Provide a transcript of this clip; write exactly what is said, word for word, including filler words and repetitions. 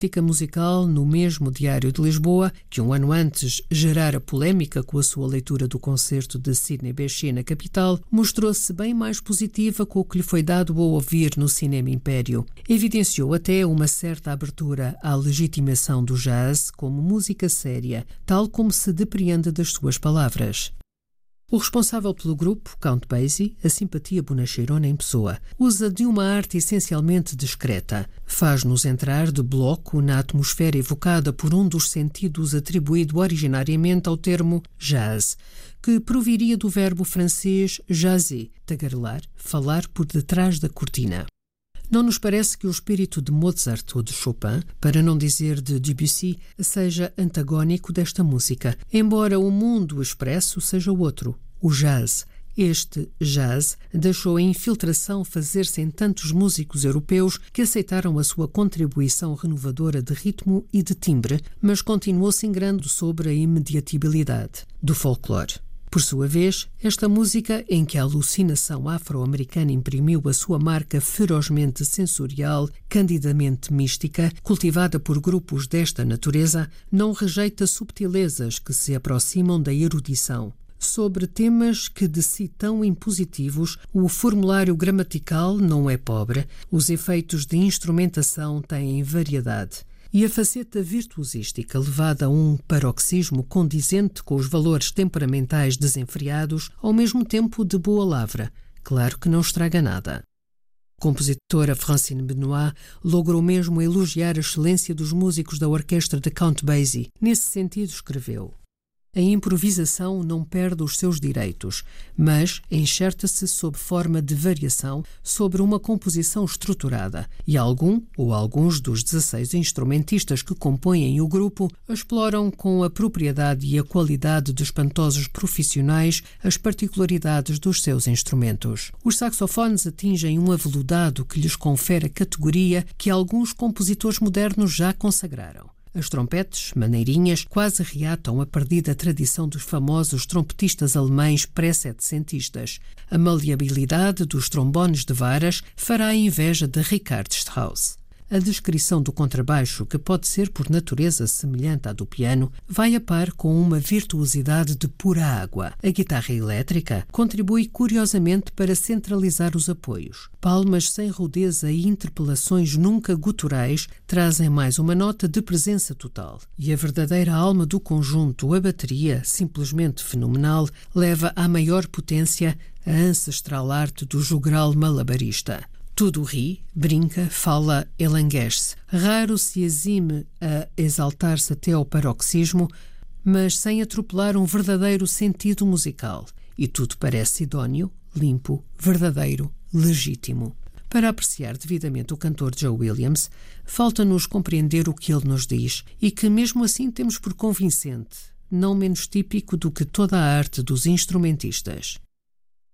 crítica musical no mesmo Diário de Lisboa, que um ano antes gerara polémica com a sua leitura do concerto de Sidney Bechet na capital, mostrou-se bem mais positiva com o que lhe foi dado a ouvir no Cinema Império. Evidenciou até uma certa abertura à legitimação do jazz como música séria, tal como se depreende das suas palavras. O responsável pelo grupo, Count Basie, a simpatia bonacheirona em pessoa, usa de uma arte essencialmente discreta. Faz-nos entrar de bloco na atmosfera evocada por um dos sentidos atribuído originariamente ao termo jazz, que proviria do verbo francês jaser, tagarelar, falar por detrás da cortina. Não nos parece que o espírito de Mozart ou de Chopin, para não dizer de Debussy, seja antagónico desta música, embora o mundo expresso seja outro, o jazz. Este jazz deixou a infiltração fazer-se em tantos músicos europeus que aceitaram a sua contribuição renovadora de ritmo e de timbre, mas continuou singrando sobre a imediatibilidade do folclore. Por sua vez, esta música, em que a alucinação afro-americana imprimiu a sua marca ferozmente sensorial, candidamente mística, cultivada por grupos desta natureza, não rejeita subtilezas que se aproximam da erudição. Sobre temas que de si tão impositivos, o formulário gramatical não é pobre, os efeitos de instrumentação têm variedade. E a faceta virtuosística levada a um paroxismo condizente com os valores temperamentais desenfreados, ao mesmo tempo de boa lavra. Claro que não estraga nada. A compositora Francine Benoit logrou mesmo elogiar a excelência dos músicos da orquestra de Count Basie. Nesse sentido, escreveu: a improvisação não perde os seus direitos, mas enxerta-se sob forma de variação sobre uma composição estruturada, e algum ou alguns dos dezesseis instrumentistas que compõem o grupo exploram com a propriedade e a qualidade de espantosos profissionais as particularidades dos seus instrumentos. Os saxofones atingem um aveludado que lhes confere a categoria que alguns compositores modernos já consagraram. As trompetes, maneirinhas, quase reatam a perdida tradição dos famosos trompetistas alemães pré-setecentistas. A maleabilidade dos trombones de varas fará a inveja de Richard Strauss. A descrição do contrabaixo, que pode ser por natureza semelhante à do piano, vai a par com uma virtuosidade de pura água. A guitarra elétrica contribui curiosamente para centralizar os apoios. Palmas sem rudeza e interpelações nunca guturais trazem mais uma nota de presença total. E a verdadeira alma do conjunto, a bateria, simplesmente fenomenal, leva à maior potência a ancestral arte do jogral malabarista. Tudo ri, brinca, fala, elanguece. Raro se exime a exaltar-se até ao paroxismo, mas sem atropelar um verdadeiro sentido musical. E tudo parece idóneo, limpo, verdadeiro, legítimo. Para apreciar devidamente o cantor Joe Williams, falta-nos compreender o que ele nos diz e que, mesmo assim, temos por convincente, não menos típico do que toda a arte dos instrumentistas.